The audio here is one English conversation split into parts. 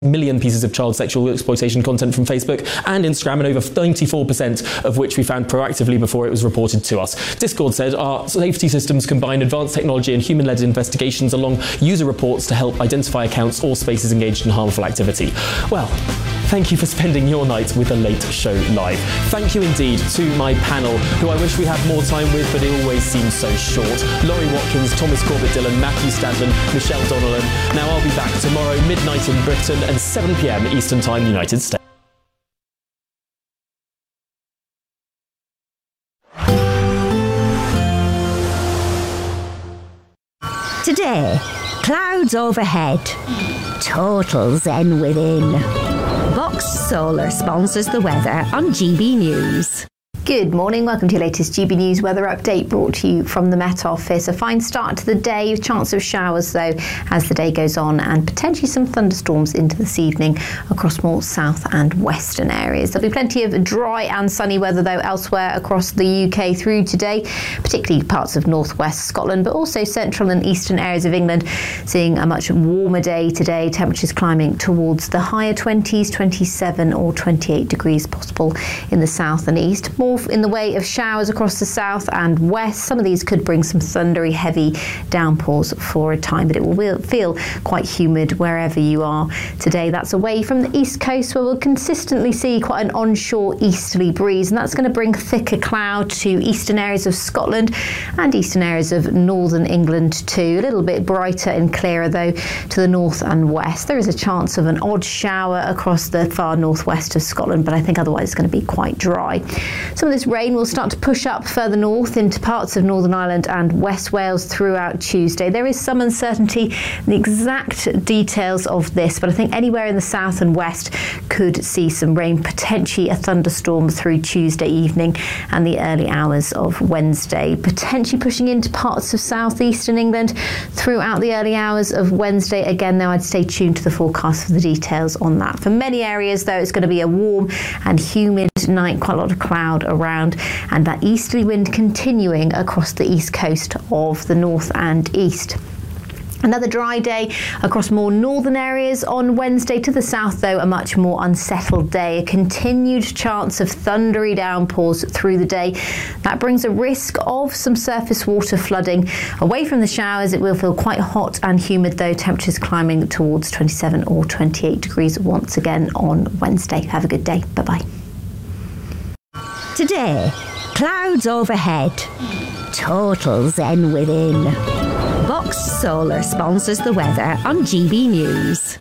million pieces of child sexual exploitation content from Facebook and Instagram, and over 94% of which we found proactively before it was reported to us. Discord said our safety systems combine advanced technology and human-led investigations along user reports to help identify accounts or spaces engaged in harmful activity. Well, thank you for spending your night with The Late Show Live. Thank you indeed to my panel, who I wish we had more time with, but it always seems so short. Laurie Watkins, Thomas Corbett-Dillon, Matthew Stadlen, Michelle Donnellan. Now I'll be back tomorrow, midnight in Britain and 7 p.m. Eastern Time, United States. Today, clouds overhead, total zen within. Vox Solar sponsors the weather on GB News. Good morning, welcome to your latest GB News weather update brought to you from the Met Office. A fine start to the day, chance of showers though as the day goes on, and potentially some thunderstorms into this evening across more south and western areas. There'll be plenty of dry and sunny weather though elsewhere across the UK through today, particularly parts of northwest Scotland, but also central and eastern areas of England seeing a much warmer day today. Temperatures climbing towards the higher 20s, 27 or 28 degrees possible in the south and east. More in the way of showers across the south and west. Some of these could bring some thundery heavy downpours for a time, but it will feel quite humid wherever you are today. That's away from the east coast, where we'll consistently see quite an onshore easterly breeze, and that's going to bring thicker cloud to eastern areas of Scotland and eastern areas of northern England too. A little bit brighter and clearer though to the north and west. There is a chance of an odd shower across the far northwest of Scotland, but I think otherwise it's going to be quite dry. Some of this rain will start to push up further north into parts of Northern Ireland and West Wales throughout Tuesday. There is some uncertainty in the exact details of this, but I think anywhere in the south and west could see some rain, potentially a thunderstorm through Tuesday evening and the early hours of Wednesday, potentially pushing into parts of southeastern England throughout the early hours of Wednesday. Again, though, I'd stay tuned to the forecast for the details on that. For many areas, though, it's going to be a warm and humid night, quite a lot of cloud around, and that easterly wind continuing across the east coast of the north and east. Another dry day across more northern areas on Wednesday. To the south, though, a much more unsettled day. A continued chance of thundery downpours through the day. That brings a risk of some surface water flooding. Away from the showers, it will feel quite hot and humid, though. Temperatures climbing towards 27 or 28 degrees once again on Wednesday. Have a good day. Bye-bye. Today, clouds overhead, total zen within. Vox Solar sponsors the weather on GB News.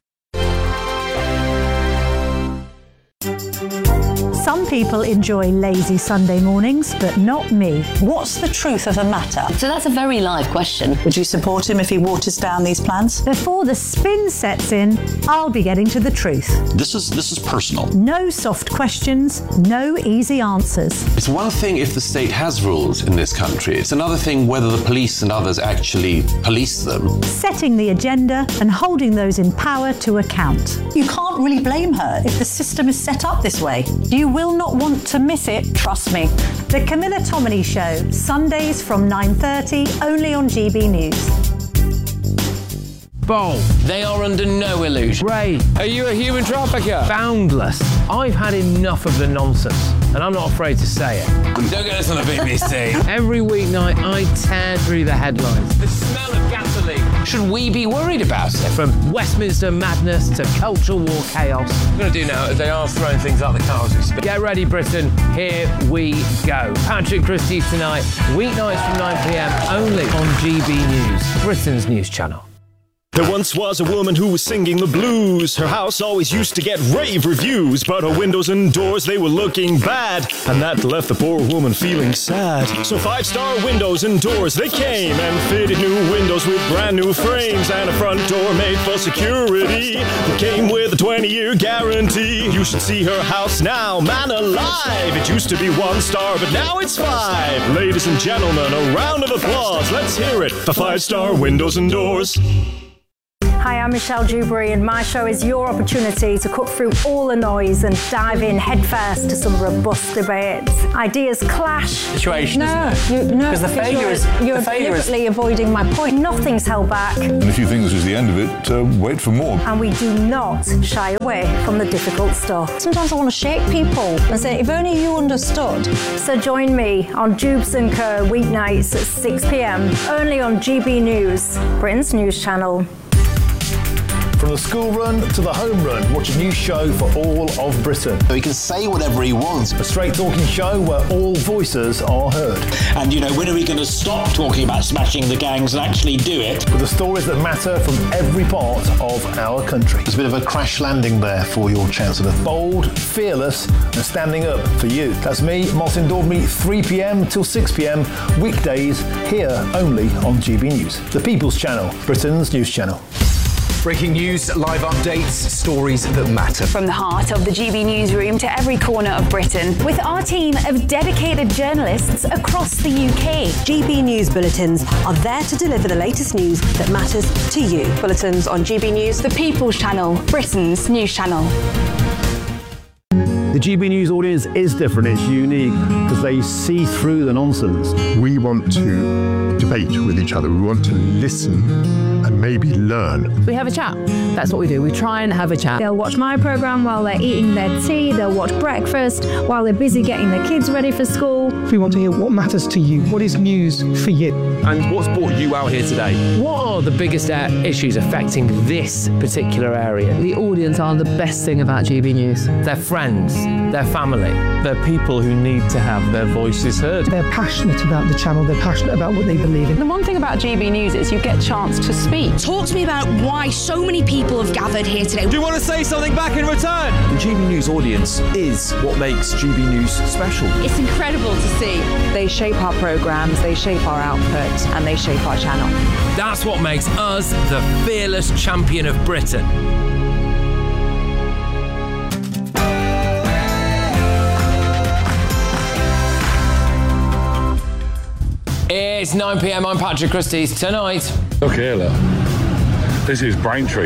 Some people enjoy lazy Sunday mornings, but not me. What's the truth of the matter? So that's a very live question. Would you support him if he waters down these plans? Before the spin sets in, I'll be getting to the truth. This is personal. No soft questions, no easy answers. It's one thing if the state has rules in this country. It's another thing whether the police and others actually police them. Setting the agenda and holding those in power to account. You can't really blame her if the system is set up this way. You will not want to miss it, trust me. The Camilla Tominey Show, Sundays from 9:30, only on GB News. Bold. They are under no illusion. Ray. Are you a human trafficker? Boundless. I've had enough of the nonsense, and I'm not afraid to say it. Don't get this on the BBC. Every weeknight, I tear through the headlines. The smell of gasoline. Should we be worried about it? From Westminster madness to cultural war chaos. What I'm going to do now is they are throwing things out the car as we speak. Get ready, Britain. Here we go. Patrick Christie's tonight, weeknights from 9 p.m, only on GB News, Britain's news channel. There once was a woman who was singing the blues. Her house always used to get rave reviews, but her windows and doors, they were looking bad, and that left the poor woman feeling sad. So 5-star windows and doors, they came and fitted new windows with brand new frames and a front door made for security that came with a 20-year guarantee. You should see her house now, man alive. It used to be 1 star, but now it's 5. Ladies and gentlemen, a round of applause. Let's hear it for 5-star windows and doors. Hi, I'm Michelle Dewberry, and my show is your opportunity to cut through all the noise and dive in headfirst to some robust debates. Ideas clash. Situation. Because you're deliberately avoiding my point. Nothing's held back. And if you think this is the end of it, wait for more. And we do not shy away from the difficult stuff. Sometimes I want to shake people and say, if only you understood. So join me on Jubes & Co. weeknights at 6 p.m, only on GB News, Britain's news channel. From the school run to the home run, watch a new show for all of Britain. He can say whatever he wants. A straight talking show where all voices are heard. And, when are we going to stop talking about smashing the gangs and actually do it? With the stories that matter from every part of our country. There's a bit of a crash landing there for your Chancellor. Bold, fearless, and standing up for you. That's me, Martin Daubney, 3 p.m. till 6 p.m, weekdays, here only on GB News. The People's Channel, Britain's news channel. Breaking news, live updates, stories that matter. From the heart of the GB newsroom to every corner of Britain, with our team of dedicated journalists across the UK. GB News bulletins are there to deliver the latest news that matters to you. Bulletins on GB News, the People's Channel, Britain's news channel. The GB News audience is different, it's unique, because they see through the nonsense. We want to debate with each other, we want to listen and maybe learn. We have a chat, that's what we do, we try and have a chat. They'll watch my programme while they're eating their tea, they'll watch breakfast while they're busy getting their kids ready for school. We want to hear what matters to you, what is news for you. And what's brought you out here today? What are the biggest issues affecting this particular area? The audience are the best thing about GB News. Their friends, their family. They're people who need to have their voices heard. They're passionate about the channel, they're passionate about what they believe in. The one thing about GB News is you get a chance to speak. Talk to me about why so many people have gathered here today. Do you want to say something back in return? The GB News audience is what makes GB News special. It's incredible to see. They shape our programmes, they shape our output, and they shape our channel. That's what makes us the fearless champion of Britain. It's 9 p.m. I'm Patrick Christys. Tonight. Look here, look. This is Braintree.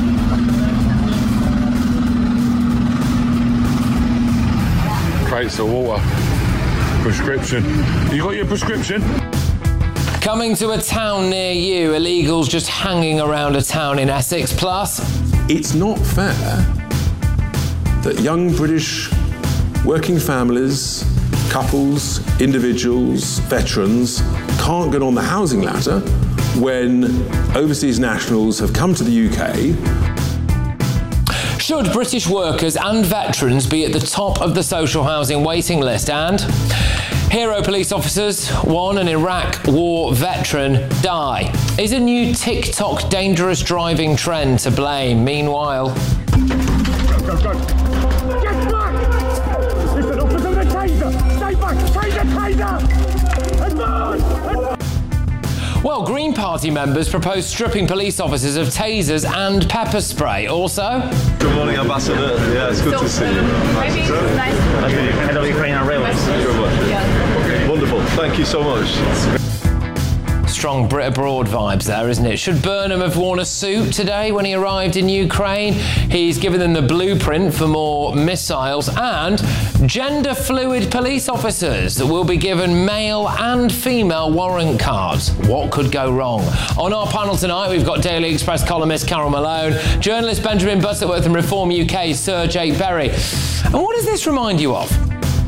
Crates of water. Prescription. You got your prescription? Coming to a town near you. Illegals just hanging around a town in Essex. Plus, it's not fair that young British working families, couples, individuals, veterans can't get on the housing ladder when overseas nationals have come to the UK. Should British workers and veterans be at the top of the social housing waiting list? And hero police officers, one an Iraq war veteran, die. Is a new TikTok dangerous driving trend to blame? Meanwhile... Go. Get back! Listen, officer, the taser! Stay back! Taser! Advance! Well, Green Party members propose stripping police officers of tasers and pepper spray. Also... Good morning, Ambassador. Yeah, it's good to see you. Maybe it's nice. Head of Ukrainian Railways. Yeah. Wonderful. Thank you so much. Strong Brit abroad vibes there, isn't it? Should Burnham have worn a suit today when he arrived in Ukraine? He's given them the blueprint for more missiles, and gender fluid police officers will be given male and female warrant cards. What could go wrong? On our panel tonight, we've got Daily Express columnist Carol Malone, journalist Benjamin Butterworth and Reform UK's Sir Jake Berry. And what does this remind you of?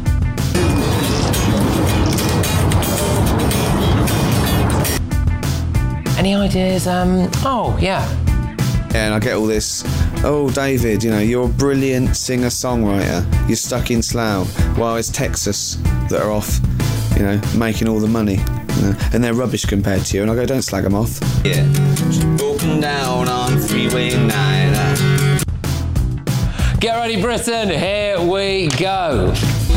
Any ideas? Oh, yeah. And I get all this, oh, David, you're a brilliant singer-songwriter. You're stuck in Slough, while it's Texas that are off, making all the money. And they're rubbish compared to you. And I go, don't slag them off. Yeah. Broken down on Freeway 9. Get ready, Britain. Here we go.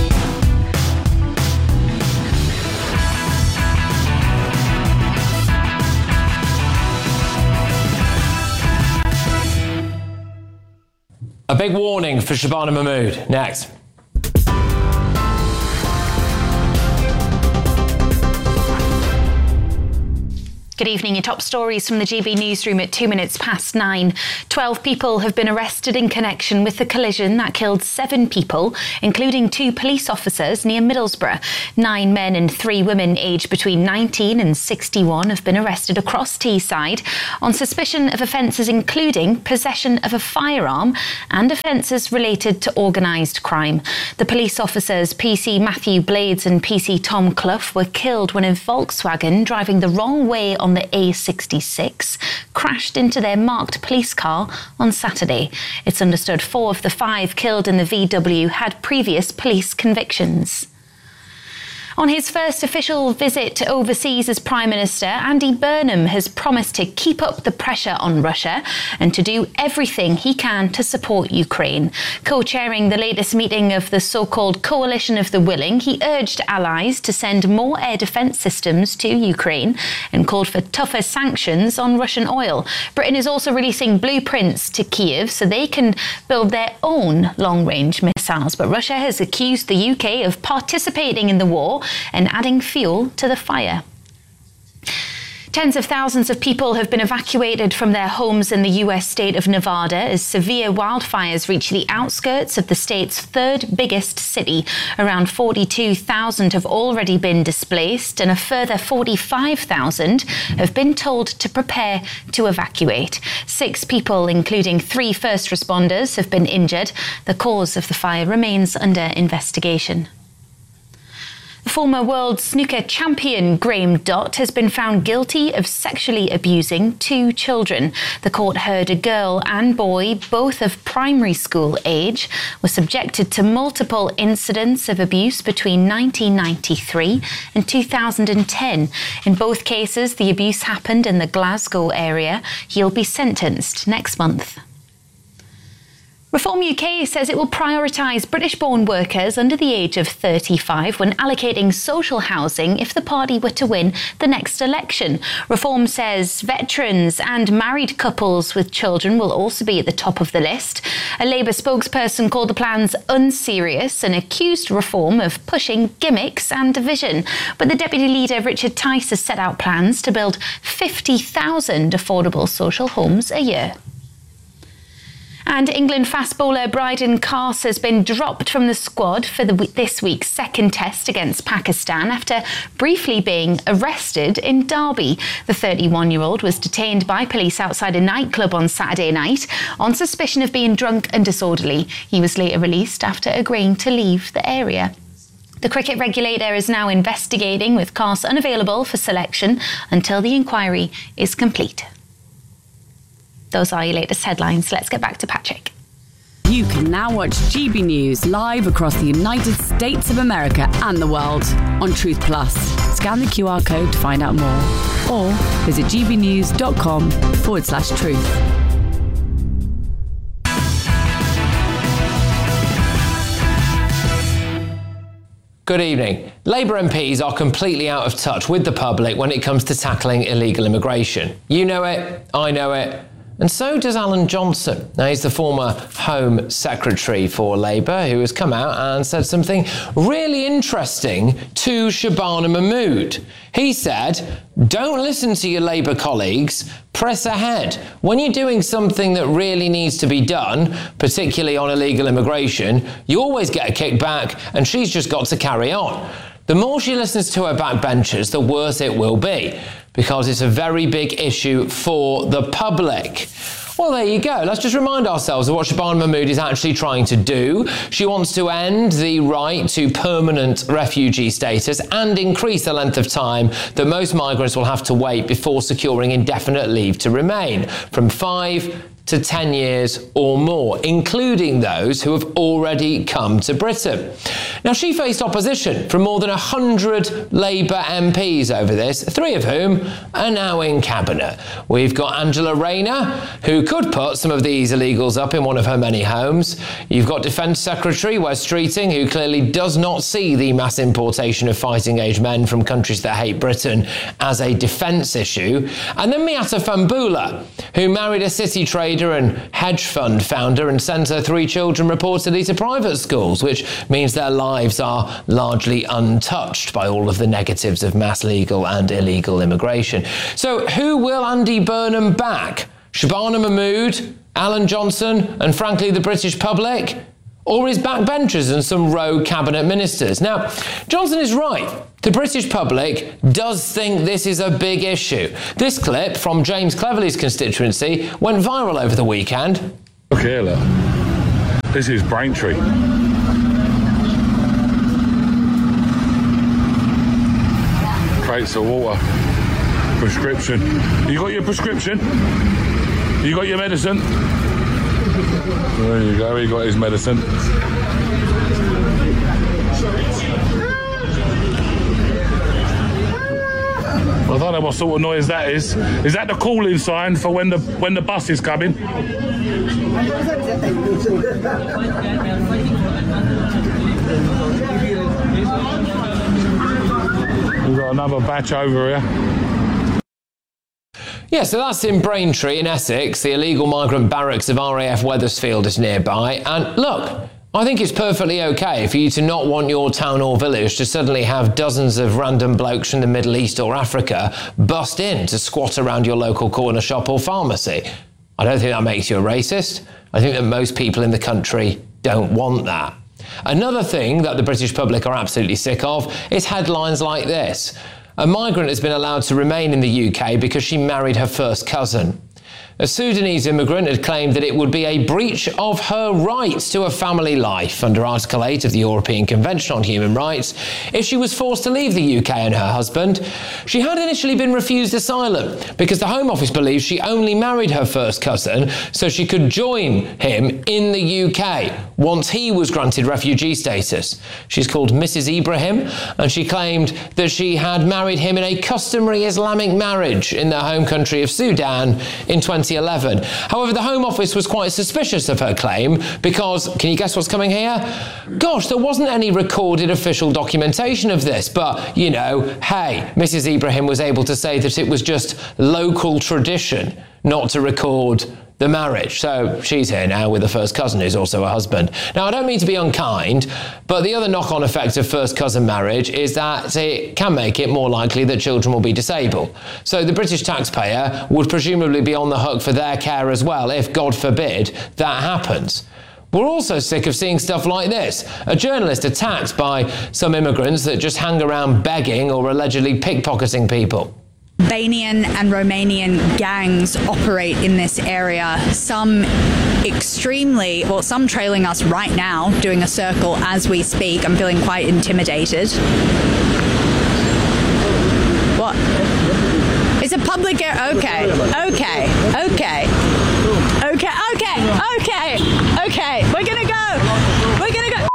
A big warning for Shabana Mahmood. Next. Good evening. Your top stories from the GB newsroom at 9:02. 12 people have been arrested in connection with the collision that killed 7 people, including 2 police officers near Middlesbrough. 9 men and 3 women aged between 19 and 61 have been arrested across Teesside on suspicion of offences including possession of a firearm and offences related to organised crime. The police officers PC Matthew Blades and PC Tom Clough were killed when a Volkswagen driving the wrong way on the A66 crashed into their marked police car on Saturday. It's understood 4 of the 5 killed in the VW had previous police convictions. On his first official visit overseas as Prime Minister, Andy Burnham has promised to keep up the pressure on Russia and to do everything he can to support Ukraine. Co-chairing the latest meeting of the so-called Coalition of the Willing, he urged allies to send more air defence systems to Ukraine and called for tougher sanctions on Russian oil. Britain is also releasing blueprints to Kyiv so they can build their own long-range missiles. But Russia has accused the UK of participating in the war and adding fuel to the fire. Tens of thousands of people have been evacuated from their homes in the US state of Nevada as severe wildfires reach the outskirts of the state's 3rd biggest city. Around 42,000 have already been displaced and a further 45,000 have been told to prepare to evacuate. 6 people, including 3 first responders, have been injured. The cause of the fire remains under investigation. The former world snooker champion Graham Dott has been found guilty of sexually abusing 2 children. The court heard a girl and boy, both of primary school age, were subjected to multiple incidents of abuse between 1993 and 2010. In both cases, the abuse happened in the Glasgow area. He'll be sentenced next month. Reform UK says it will prioritise British-born workers under the age of 35 when allocating social housing if the party were to win the next election. Reform says veterans and married couples with children will also be at the top of the list. A Labour spokesperson called the plans unserious and accused Reform of pushing gimmicks and division. But the Deputy Leader, Richard Tice, has set out plans to build 50,000 affordable social homes a year. And England fast bowler Bryden Carse has been dropped from the squad for this week's second test against Pakistan after briefly being arrested in Derby. The 31-year-old was detained by police outside a nightclub on Saturday night on suspicion of being drunk and disorderly. He was later released after agreeing to leave the area. The cricket regulator is now investigating, with Carse unavailable for selection until the inquiry is complete. Those are your latest headlines. Let's get back to Patrick. You can now watch GB News live across the United States of America and the world on Truth Plus. Scan the QR code to find out more or visit gbnews.com/truth. Good evening. Labour MPs are completely out of touch with the public when it comes to tackling illegal immigration. You know it, I know it, and so does Alan Johnson. Now, he's the former Home Secretary for Labour who has come out and said something really interesting to Shabana Mahmood. He said, don't listen to your Labour colleagues, press ahead. When you're doing something that really needs to be done, particularly on illegal immigration, you always get a kickback, and she's just got to carry on. The more she listens to her backbenchers, the worse it will be, because it's a very big issue for the public. Well, there you go. Let's just remind ourselves of what Shabana Mahmood is actually trying to do. She wants to end the right to permanent refugee status and increase the length of time that most migrants will have to wait before securing indefinite leave to remain, from 5 to 10 years or more, including those who have already come to Britain. Now, she faced opposition from more than 100 Labour MPs over this, 3 of whom are now in Cabinet. We've got Angela Rayner, who could put some of these illegals up in one of her many homes. You've got Defence Secretary Wes Streeting, who clearly does not see the mass importation of fighting-age men from countries that hate Britain as a defence issue. And then Miatta Fahnbulleh, who married a city trader trader and hedge fund founder and sends her 3 children reportedly to private schools, which means their lives are largely untouched by all of the negatives of mass legal and illegal immigration. So who will Andy Burnham back? Shabana Mahmood, Alan Johnson, and frankly the British public? Or his backbenchers and some rogue cabinet ministers? Now, Johnson is right. The British public does think this is a big issue. This clip from James Cleverly's constituency went viral over the weekend. Look here, look. This is Braintree. Crates of water. Prescription. You got your prescription? You got your medicine? There you go, he got his medicine. I don't know what sort of noise that is. Is that the calling sign for when the bus is coming? We've got another batch over here. Yeah, so that's in Braintree in Essex. The illegal migrant barracks of RAF Wethersfield is nearby. And look, I think it's perfectly okay for you to not want your town or village to suddenly have dozens of random blokes from the Middle East or Africa bust in to squat around your local corner shop or pharmacy. I don't think that makes you a racist. I think that most people in the country don't want that. Another thing that the British public are absolutely sick of is headlines like this. A migrant has been allowed to remain in the UK because she married her first cousin. A Sudanese immigrant had claimed that it would be a breach of her rights to a family life under Article 8 of the European Convention on Human Rights if she was forced to leave the UK and her husband. She had initially been refused asylum because the Home Office believes she only married her first cousin so she could join him in the UK once he was granted refugee status. She's called Mrs. Ibrahim, and she claimed that she had married him in a customary Islamic marriage in their home country of Sudan in 2011. However, the Home Office was quite suspicious of her claim because, can you guess what's coming here? Gosh, there wasn't any recorded official documentation of this, but, you know, hey, Mrs. Ibrahim was able to say that it was just local tradition not to record the marriage. So she's here now with a first cousin who's also a husband. Now, I don't mean to be unkind, but the other knock-on effect of first cousin marriage is that it can make it more likely that children will be disabled. So the British taxpayer would presumably be on the hook for their care as well if, God forbid, that happens. We're also sick of seeing stuff like this. A journalist attacked by some immigrants that just hang around begging or allegedly pickpocketing people. Albanian and Romanian gangs operate in this area, some trailing us right now, doing a circle as we speak. I'm feeling quite intimidated. What? It's a public area. Okay. We're gonna go.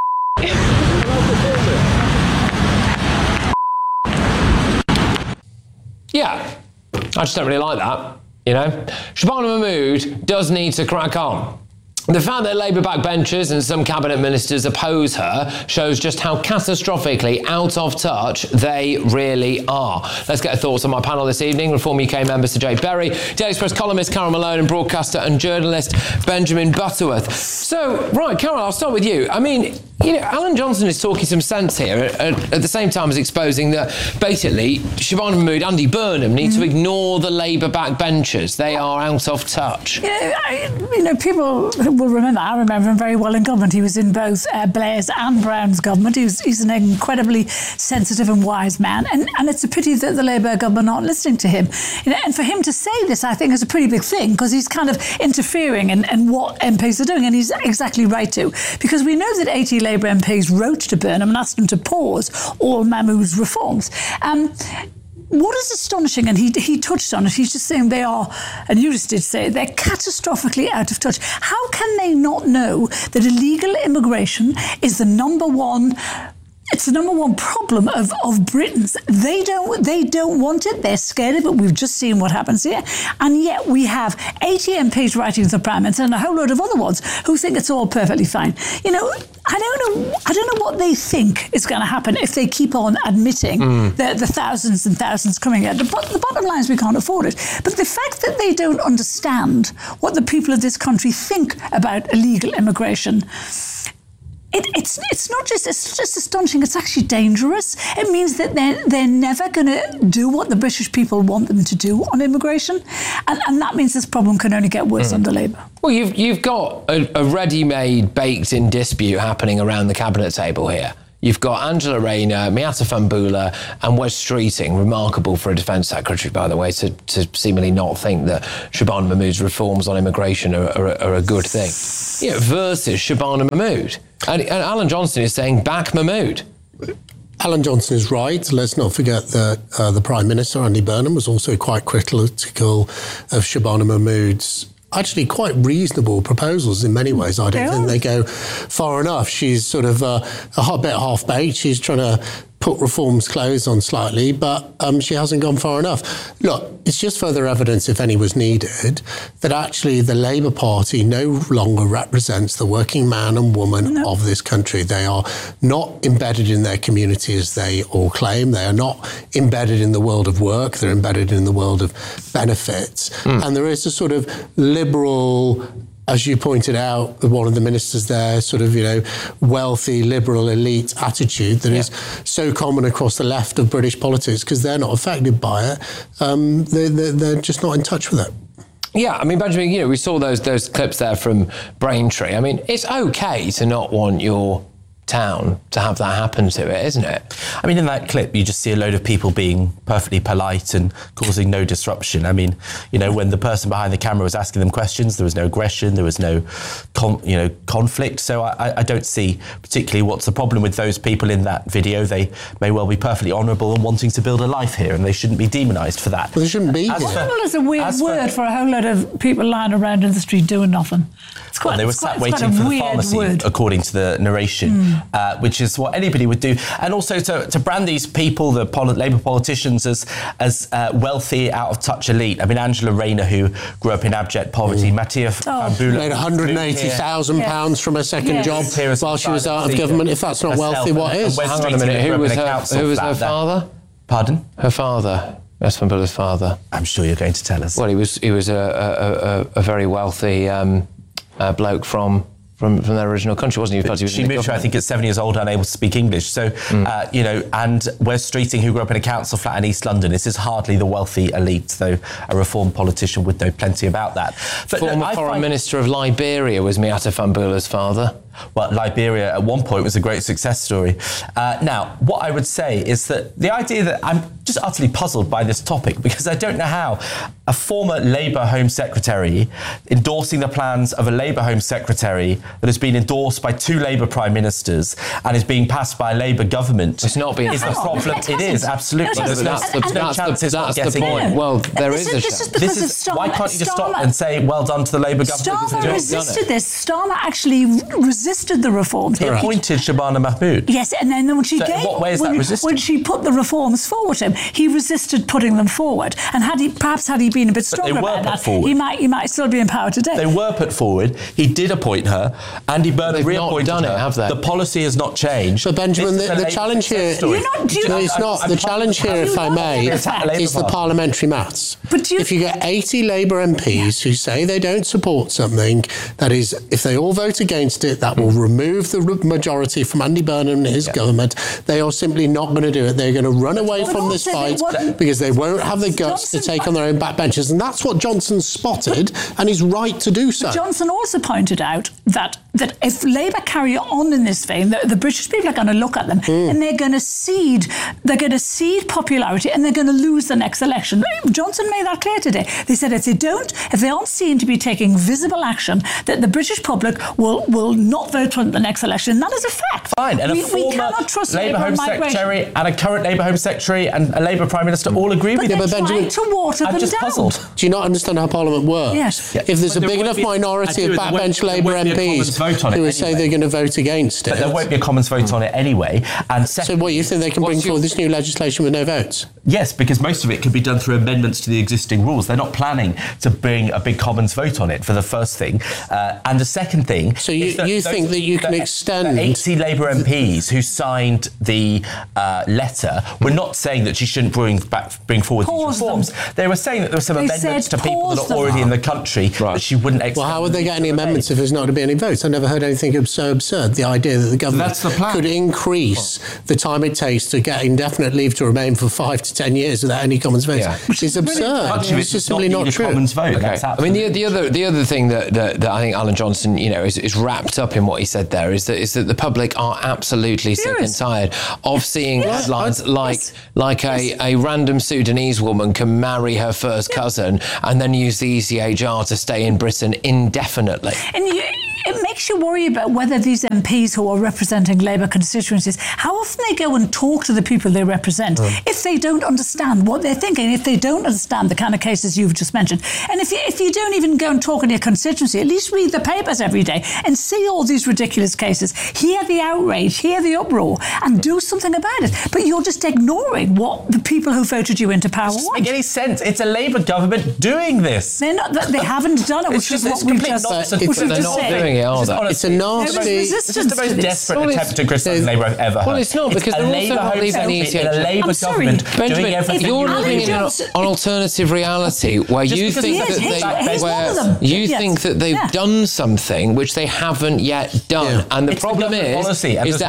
Yeah, I just don't really like that, you know. Shabana Mahmood does need to crack on. The fact that Labour backbenchers and some cabinet ministers oppose her shows just how catastrophically out of touch they really are. Let's get thoughts on my panel this evening. Reform UK member Sir Jake Berry, Daily Express columnist Carol Malone, and broadcaster and journalist Benjamin Butterworth. So, right, Carol, I'll start with you. I mean, you know, Alan Johnson is talking some sense here at the same time as exposing that basically Shabana Mahmood, Andy Burnham need to ignore the Labour backbenchers. They are out of touch. People will remember, I remember him very well in government. He was in both Blair's and Brown's government. He's an incredibly sensitive and wise man. And it's a pity that the Labour government aren't listening to him. And for him to say this, I think, is a pretty big thing because he's kind of interfering in what MPs are doing. And he's exactly right to. Because we know that 80 Labour MPs wrote to Burnham and asked him to pause all Mahmood's reforms. What is astonishing, and he touched on it, he's just saying they are, and you just did say, they're catastrophically out of touch. How can they not know that illegal immigration is the number one it's the number one problem of Britons. They don't want it. They're scared of it. We've just seen what happens here. And yet we have 80 MPs writing to the Prime Minister and a whole load of other ones who think it's all perfectly fine. You know, I don't know what they think is going to happen if they keep on admitting the thousands and thousands coming out. The bottom line is we can't afford it. But the fact that they don't understand what the people of this country think about illegal immigration, it's not just astonishing, it's actually dangerous. It means that they're never going to do what the British people want them to do on immigration, and that means this problem can only get worse under Labour. Well, you've got a ready-made, baked-in dispute happening around the cabinet table here. You've got Angela Rayner, Miatta Fahnbulleh and Wes Streeting, remarkable for a Defence Secretary, by the way, to seemingly not think that Shabana Mahmood's reforms on immigration are a good thing. You know, versus Shabana Mahmood. And Alan Johnson is saying, back Mahmood. Alan Johnson is right. Let's not forget that the Prime Minister, Andy Burnham, was also quite critical of Shabana Mahmood's actually quite reasonable proposals in many ways. I don't think they go far enough. She's sort of a bit half-baked. She's trying to put reforms clothes on slightly, but she hasn't gone far enough. Look, it's just further evidence, if any was needed, that actually the Labour Party no longer represents the working man and woman of this country. They are not embedded in their community as they all claim. They are not embedded in the world of work. They're embedded in the world of benefits. And there is a sort of liberal, as you pointed out, one of the ministers there, sort of, you know, wealthy, liberal, elite attitude that is so common across the left of British politics because they're not affected by it. They're just not in touch with it. Yeah, I mean, Benjamin, you know, we saw those clips there from Braintree. I mean, it's okay to not want your town to have that happen to it, isn't it? I mean, in that clip, you just see a load of people being perfectly polite and causing no disruption. I mean, you know, when the person behind the camera was asking them questions, there was no aggression, there was no, conflict. So I don't see particularly what's the problem with those people in that video. They may well be perfectly honourable and wanting to build a life here, and they shouldn't be demonised for that. Well, they shouldn't be. Honourable is a weird word for a whole lot of people lying around in the street doing nothing. They were sat waiting for the pharmacy, according to the narration, which is what anybody would do. And also to brand these people, the Labour politicians, as wealthy, out-of-touch elite. I mean, Angela Rayner, who grew up in abject poverty, Miatta Fahnbulleh... made £180,000 from her second job while she was out of government. If that's not wealthy, what is? Hang on a minute, who was her father? Pardon? Her father. Wes Fahnbulleh's father. I'm sure you're going to tell us. Well, he was a very wealthy bloke from their original country, wasn't he? She moved here, I think, at 7 years old, unable to speak English. So, and Wes Streeting, who grew up in a council flat in East London, this is hardly the wealthy elite, though a reformed politician would know plenty about that. But Former Foreign Minister of Liberia was Miatta Fahnbulleh's father. Well, Liberia at one point was a great success story. Now, what I would say is that the idea that I'm just utterly puzzled by this topic because I don't know how a former Labour Home Secretary endorsing the plans of a Labour Home Secretary that has been endorsed by two Labour Prime Ministers and is being passed by a Labour government. It's not being is the problem. It is, absolutely. That's the point. Well, there is a chance. Why can't you just stop and say, well done to the Labour government? Starmer resisted this. Starmer actually resisted the reforms. He appointed Shabana Mahmood. Yes, and then when she when she put the reforms forward to him, he resisted putting them forward. And had he been a bit stronger about that, he might still be in power today. They were put forward. He did appoint her. Andy Burnham reappointed her. Have they? The policy has not changed. But Benjamin, the challenge here, the challenge here, if I may, is the parliamentary maths. If you get 80 Labour MPs who say they don't support something, that is, if they all vote against it, that will remove the majority from Andy Burnham and his government. They are simply not going to do it. They're going to run away from this fight because they won't have the guts to take on their own backbenchers. And that's what Johnson spotted, and he's right to do so. But Johnson also pointed out that if Labour carry on in this vein, the British people are going to look at them and they're going to cede popularity and they're going to lose the next election. Johnson made that clear today. They said if they aren't seen to be taking visible action, that the British public will not vote for the next election. And that is a fact. Fine. And we cannot trust Labour Home Secretary and a current Labour Home Secretary and a Labour Prime Minister all agree with you. But Benjamin, to water I'm them just down. puzzled. Do you not understand how Parliament works? Yes. If there's a big enough minority of backbench Labour MPs vote on it. Who will say they're going to vote against it. But there won't be a Commons vote on it anyway. And so what, you think they can bring forward this new legislation with no votes? Yes, because most of it can be done through amendments to the existing rules. They're not planning to bring a big Commons vote on it, for the first thing. And the second thing... So you think that you can extend... The 80 Labour MPs who signed the letter were not saying that she shouldn't bring forward these reforms. They were saying that there were some amendments to people that are already in the country that she wouldn't extend. Well, how would they get any amendments if there's not going to be any votes? I never heard anything so absurd. The idea that the government could increase the time it takes to get indefinite leave to remain for 5 to 10 years without any Commons vote is absurd. It's just simply not true. Commons vote. Okay. I mean, the other thing that I think Alan Johnson, is wrapped up in what he said there is that the public are absolutely sick and tired of seeing headlines like a random Sudanese woman can marry her first cousin and then use the ECHR to stay in Britain indefinitely. And it makes you worry about whether these MPs who are representing Labour constituencies, how often they go and talk to the people they represent if they don't understand what they're thinking, if they don't understand the kind of cases you've just mentioned. And if you don't even go and talk in your constituency, at least read the papers every day and see all these ridiculous cases, hear the outrage, hear the uproar, and do something about it. But you're just ignoring what the people who voted you into power want. It doesn't make any sense. It's a Labour government doing this. They haven't done it, which is what we've just said. It's a nasty... It's just the most desperate attempt to criticise Labour ever. Well, it's not, because they're also not leaving the ECHR. In a Labour government doing everything. You're living in an alternative reality where you think that they've done something which they haven't yet done. And the problem is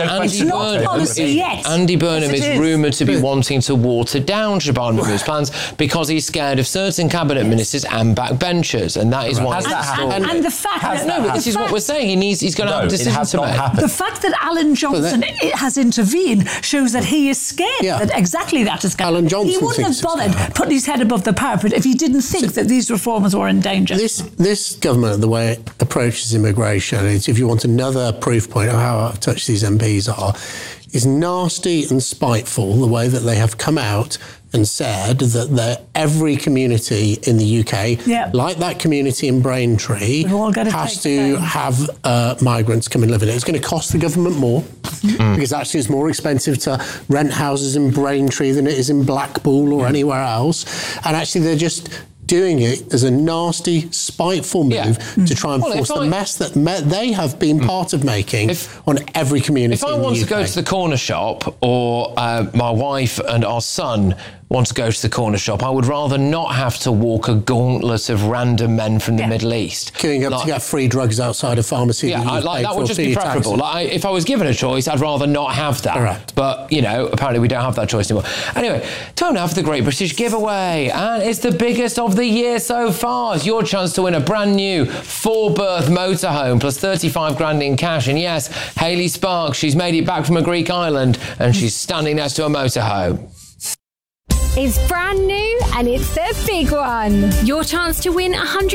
that Andy Burnham is rumoured to be wanting to water down Shabana Mahmood's plans because he's scared of certain cabinet ministers and backbenchers, and that is why. And the fact that this is what we're saying. He's going to have a decision to make. The fact that Alan Johnson has intervened shows that he is scared that exactly that is going to happen. He wouldn't have bothered putting his head above the parapet if he didn't think that these reforms were in danger. This government, the way it approaches immigration, is, if you want another proof point of how out of touch these MPs are, is nasty and spiteful, the way that they have come out and said that every community in the UK, like that community in Braintree, has to have migrants come and live in it. It's going to cost the government more because actually it's more expensive to rent houses in Braintree than it is in Blackpool or anywhere else. And actually they're just doing it as a nasty, spiteful move to try and force the mess that they have been part of making on every community. If I want to go to the corner shop, or my wife and our son want to go to the corner shop, I would rather not have to walk a gauntlet of random men from the Middle East. Queuing up to get free drugs outside a pharmacy. That would just be preferable. If I was given a choice, I'd rather not have that. Correct. But, apparently we don't have that choice anymore. Anyway, time now for the Great British Giveaway. And it's the biggest of the year so far. It's your chance to win a brand new 4-berth motorhome plus 35 grand in cash. And yes, Hayley Sparks, she's made it back from a Greek island and she's standing next to a motorhome. It's brand new and it's the big one. Your chance to win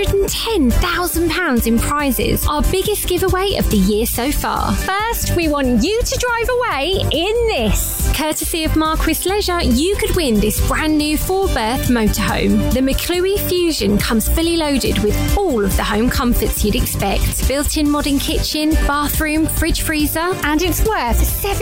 £110,000 in prizes. Our biggest giveaway of the year so far. First, we want you to drive away in this. Courtesy of Marquis Leisure, you could win this brand new 4-berth motorhome. The McClue Fusion comes fully loaded with all of the home comforts you'd expect. Built-in modern kitchen, bathroom, fridge, freezer, and it's worth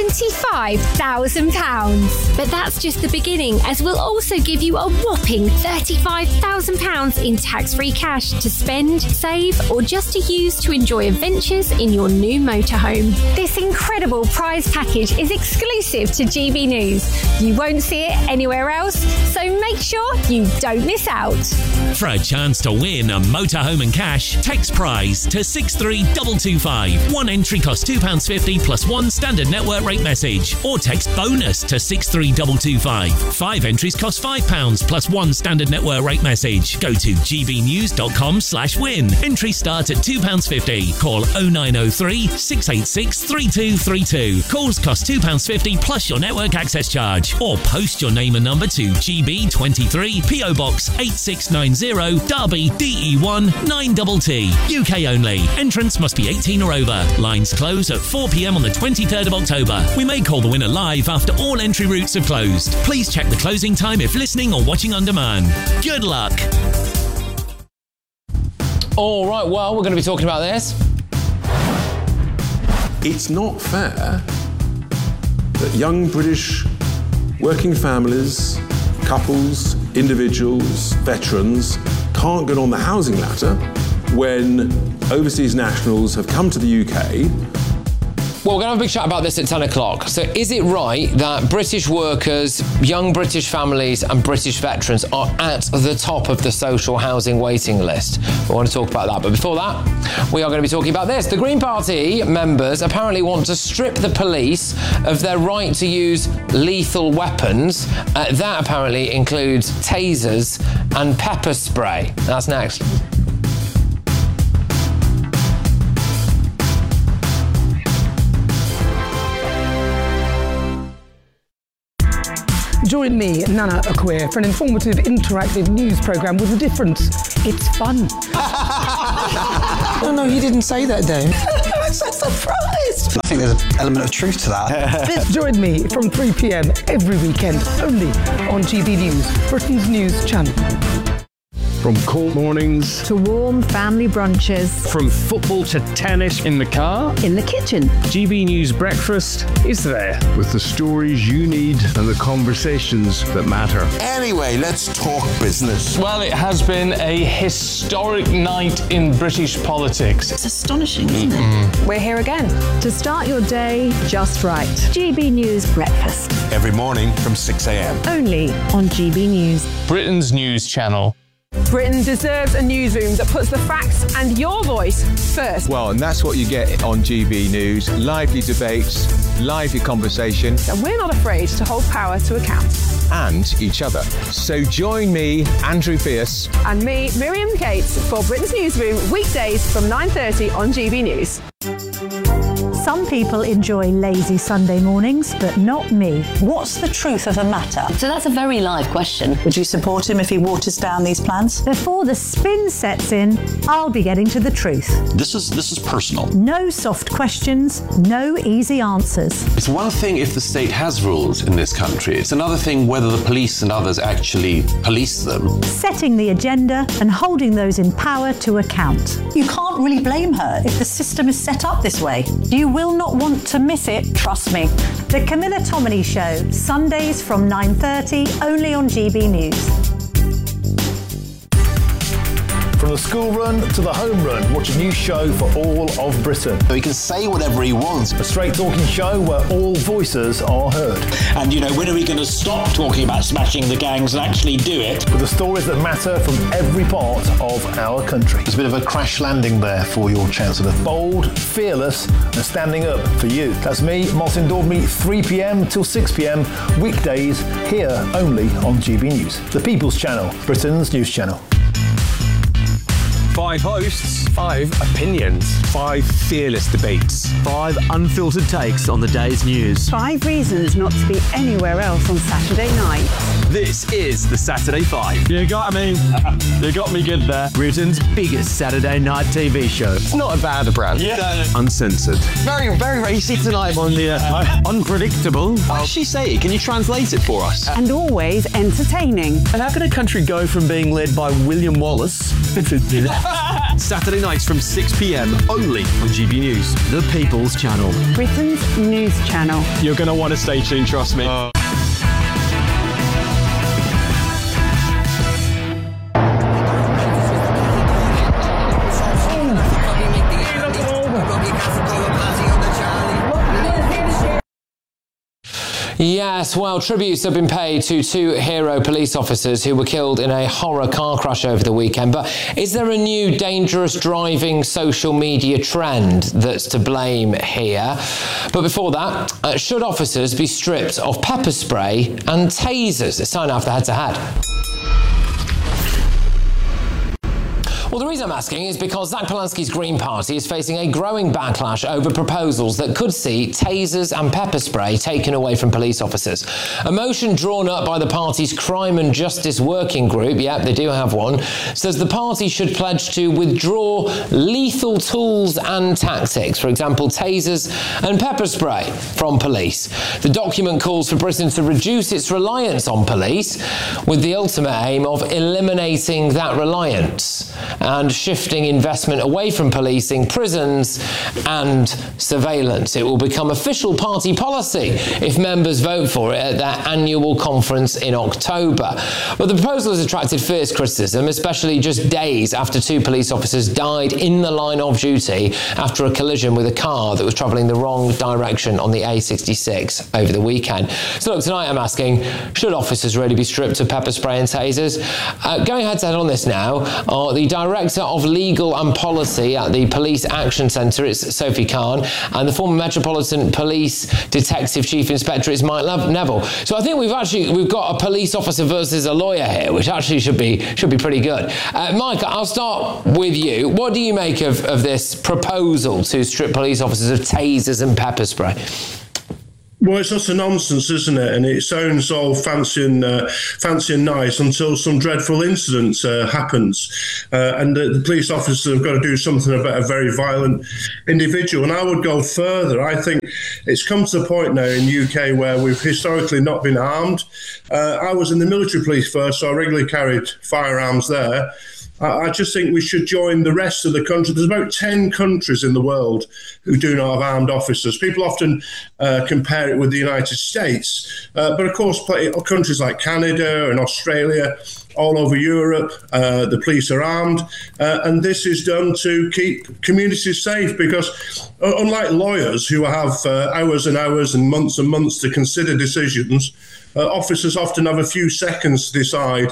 £75,000. But that's just the beginning, as we'll also give you a whopping £35,000 in tax-free cash to spend, save, or just to use to enjoy adventures in your new motorhome. This incredible prize package is exclusive to GB News. You won't see it anywhere else, so make sure you don't miss out. For a chance to win a motorhome and cash, text prize to 63225. One entry costs £2.50 plus one standard network rate message, or text bonus to 63225. 5 entries cost £5 plus one standard network rate message. Go to gbnews.com/win. Entry start at £2.50. Call 0903 686 3232. Calls cost £2.50 plus your network access charge. Or post your name and number to GB23 PO Box 8690 Derby DE1 9TT. UK only. Entrance must be 18 or over. Lines close at 4 p.m. on the 23rd of October. We may call the winner live after all entry routes are closed. Please check the closing time if listening or watching on demand. Good luck. All right, well, we're going to be talking about this. It's not fair that young British working families, couples, individuals, veterans can't get on the housing ladder when overseas nationals have come to the UK. Well, we're going to have a big chat about this at 10 o'clock. So is it right that British workers, young British families and British veterans are at the top of the social housing waiting list? We want to talk about that. But before that, we are going to be talking about this. The Green Party members apparently want to strip the police of their right to use lethal weapons. That apparently includes tasers and pepper spray. That's next. Join me, Nana Akweer, for an informative, interactive news programme with a difference. It's fun. No, you didn't say that, Dave. I'm so surprised. I think there's an element of truth to that. Join me from 3 p.m. every weekend, only on GB News, Britain's news channel. From cold mornings to warm family brunches. From football to tennis in the car. In the kitchen. GB News Breakfast is there. With the stories you need and the conversations that matter. Anyway, let's talk business. Well, it has been a historic night in British politics. It's astonishing, isn't it? We're here again to start your day just right. GB News Breakfast. Every morning from 6 a.m. Only on GB News. Britain's news channel. Britain deserves a newsroom that puts the facts and your voice first. Well, and that's what you get on GB News. Lively debates, lively conversation. And we're not afraid to hold power to account. And each other. So join me, Andrew Pierce. And me, Miriam Cates, for Britain's Newsroom, weekdays from 9:30 on GB News. Some people enjoy lazy Sunday mornings, but not me. What's the truth of the matter? So that's a very live question. Would you support him if he waters down these plans? Before the spin sets in, I'll be getting to the truth. This is personal. No soft questions, no easy answers. It's one thing if the state has rules in this country. It's another thing whether the police and others actually police them. Setting the agenda and holding those in power to account. You can't really blame her if the system is set up this way. You will not want to miss it, trust me. The Camilla Tominey Show, Sundays from 9:30, only on GB News. From the school run to the home run, watch a new show for all of Britain. He can say whatever he wants. A straight talking show where all voices are heard. And when are we going to stop talking about smashing the gangs and actually do it? With the stories that matter from every part of our country. There's a bit of a crash landing there for your Chancellor. Bold, fearless and standing up for you. That's me, Martin Daubney, 3 p.m. till 6 p.m. weekdays here only on GB News. The People's Channel, Britain's news channel. 5 hosts, 5 opinions, 5 fearless debates, 5 unfiltered takes on the day's news. 5 reasons not to be anywhere else on Saturday night. This is the Saturday 5. You got me. You got me good there. Britain's biggest Saturday night TV show. It's not a bad brand. Yeah. Uncensored. Very, very racy tonight. On the unpredictable. What did she say? Can you translate it for us? And always entertaining. And how can a country go from being led by William Wallace Saturday nights from 6 p.m. only on GB News, the People's Channel. Britain's news channel. You're going to want to stay tuned, trust me. Yes, well, tributes have been paid to 2 hero police officers who were killed in a horror car crash over the weekend. But is there a new dangerous driving social media trend that's to blame here? But before that, should officers be stripped of pepper spray and tasers? It's time now for the head-to-head. Well, the reason I'm asking is because Zach Polanski's Green Party is facing a growing backlash over proposals that could see tasers and pepper spray taken away from police officers. A motion drawn up by the party's Crime and Justice Working Group, yep, they do have one, says the party should pledge to withdraw lethal tools and tactics, for example, tasers and pepper spray, from police. The document calls for Britain to reduce its reliance on police with the ultimate aim of eliminating that reliance. and shifting investment away from policing, prisons and surveillance. It will become official party policy if members vote for it at their annual conference in October. But the proposal has attracted fierce criticism, especially just days after 2 police officers died in the line of duty after a collision with a car that was travelling the wrong direction on the A66 over the weekend. So look, tonight I'm asking, should officers really be stripped of pepper spray and tasers? Going head to head on this now are the Director of Legal and Policy at the Police Action Centre, it's Sophie Khan, and the former Metropolitan Police Detective Chief Inspector is Mike Neville. So I think we've got a police officer versus a lawyer here, which actually should be pretty good. Mike, I'll start with you. What do you make of this proposal to strip police officers of tasers and pepper spray? Well, it's utter nonsense, isn't it? And it sounds all fancy and nice until some dreadful incident happens. And the police officers have got to do something about a very violent individual. And I would go further. I think it's come to the point now in the UK where we've historically not been armed. I was in the military police first, so I regularly carried firearms there. I just think we should join the rest of the country. There's about 10 countries in the world who do not have armed officers. People often compare it with the United States. But of course, countries like Canada and Australia, all over Europe, the police are armed. And this is done to keep communities safe because unlike lawyers who have hours and hours and months to consider decisions, officers often have a few seconds to decide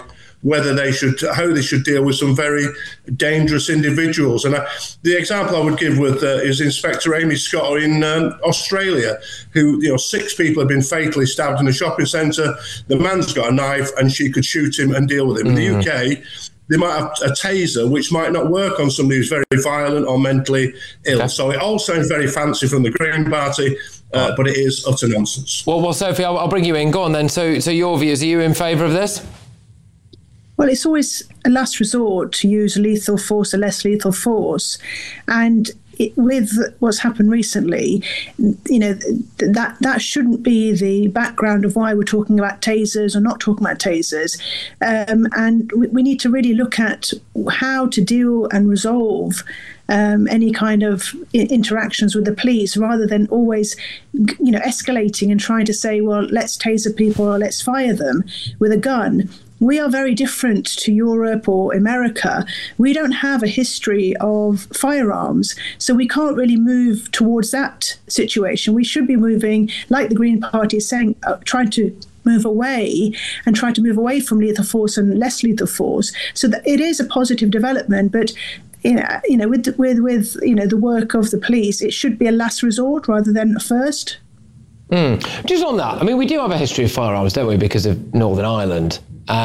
how they should deal with some very dangerous individuals. And the example I would give is Inspector Amy Scott in Australia, who 6 people have been fatally stabbed in a shopping centre. The man's got a knife and she could shoot him and deal with him. In the UK, they might have a taser, which might not work on somebody who's very violent or mentally ill. Okay. So it all sounds very fancy from the Green Party, but it is utter nonsense. Well, Sophie, I'll bring you in. Go on then. So your views, are you in favour of this? Well, it's always a last resort to use lethal force or less lethal force. And with what's happened recently, that shouldn't be the background of why we're talking about tasers or not talking about tasers. And we need to really look at how to deal and resolve any kind of interactions with the police, rather than always, escalating and trying to say, well, let's taser people or let's fire them with a gun. We are very different to Europe or America. We don't have a history of firearms, so we can't really move towards that situation. We should be moving, like the Green Party is saying, trying to move away and try to move away from lethal force and less lethal force. So that it is a positive development, but with the work of the police, it should be a last resort rather than a first. Just on that, I mean, we do have a history of firearms, don't we, because of Northern Ireland.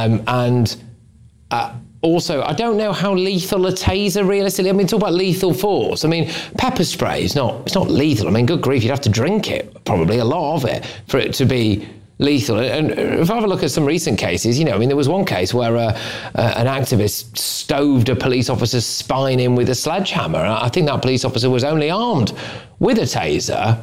Also, I don't know how lethal a taser realistically. I mean, talk about lethal force. I mean, pepper spray is not lethal. I mean, good grief, you'd have to drink it, probably a lot of it, for it to be lethal. And if I have a look at some recent cases, there was one case where an activist stoved a police officer's spine in with a sledgehammer. I think that police officer was only armed with a taser.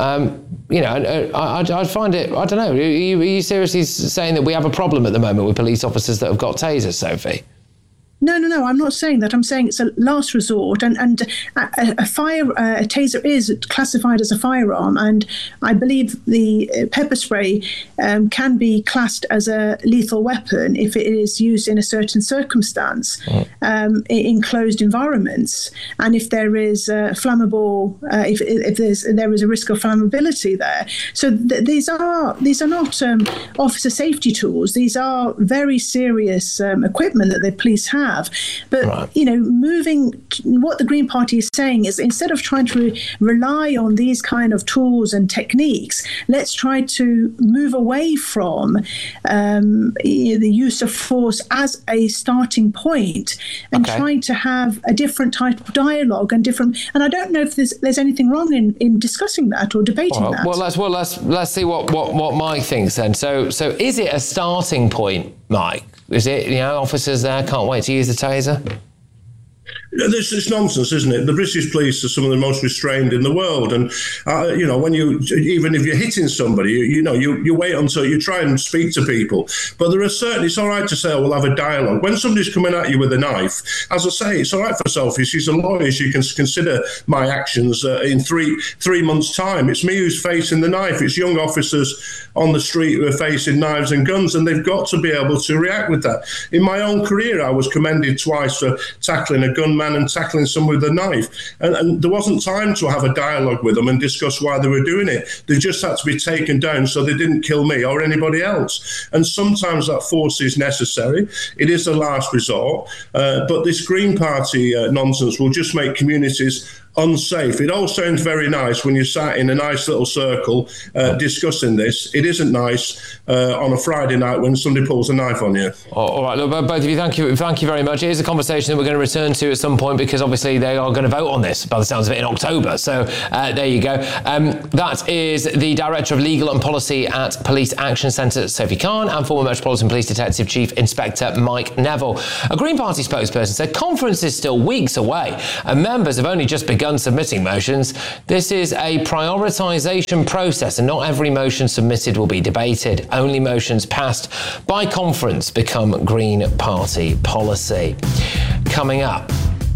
I'd find it, I don't know, are you seriously saying that we have a problem at the moment with police officers that have got tasers, Sophie? No, I'm not saying that. I'm saying it's a last resort, and a taser is classified as a firearm, and I believe the pepper spray can be classed as a lethal weapon if it is used in a certain circumstance, in closed environments, and if there is flammable, if there is a risk of flammability there. So these are not officer safety tools. These are very serious equipment that the police have. But, moving, what the Green Party is saying is, instead of trying to rely on these kind of tools and techniques, let's try to move away from the use of force as a starting point and trying to have a different type of dialogue and I don't know if there's anything wrong in discussing that or debating that. Well, let's see what Mike thinks then. So is it a starting point, Mike? Is it, officers there can't wait to use the taser? This is nonsense, isn't it? The British police are some of the most restrained in the world, and when even if you're hitting somebody, you wait until you try and speak to people. But there are certainly, it's all right to say, we'll have a dialogue. When somebody's coming at you with a knife, as I say, it's all right for Sophie. She's a lawyer. She can consider my actions in three months' time. It's me who's facing the knife. It's young officers on the street who are facing knives and guns, and they've got to be able to react with that. In my own career, I was commended twice for tackling a gunman and tackling someone with a knife, and there wasn't time to have a dialogue with them and discuss why they were doing it. They just had to be taken down so they didn't kill me or anybody else. And sometimes that force is necessary. It is a last resort, but this Green Party nonsense will just make communities unsafe. It all sounds very nice when you're sat in a nice little circle discussing this. It isn't nice on a Friday night when somebody pulls a knife on you. All right, look, both of you, thank you very much. It is a conversation that we're going to return to at some point, because obviously they are going to vote on this, by the sounds of it, in October. So there you go. That is the Director of Legal and Policy at Police Action Centre, Sophie Khan, and former Metropolitan Police Detective Chief Inspector Mike Neville. A Green Party spokesperson said conference is still weeks away and members have only just begun submitting motions. This is a prioritisation process, and not every motion submitted will be debated. Only motions passed by conference become Green Party policy. Coming up.